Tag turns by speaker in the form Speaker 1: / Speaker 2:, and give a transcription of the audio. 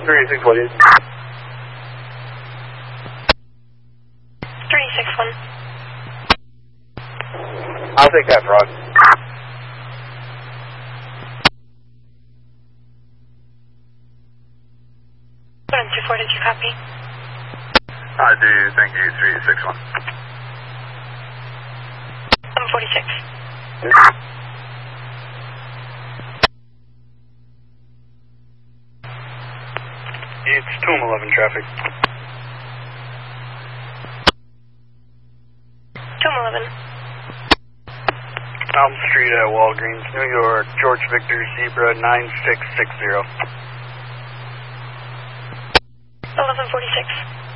Speaker 1: 3641.
Speaker 2: 361.
Speaker 1: I'll take that, Frog.
Speaker 2: 124, did you copy?
Speaker 3: I do, thank you, 361.
Speaker 2: 746.
Speaker 3: It's 211 traffic.
Speaker 2: 211.
Speaker 3: Elm Street at Walgreens, New York, George Victor, Zebra 9660.
Speaker 2: 1146.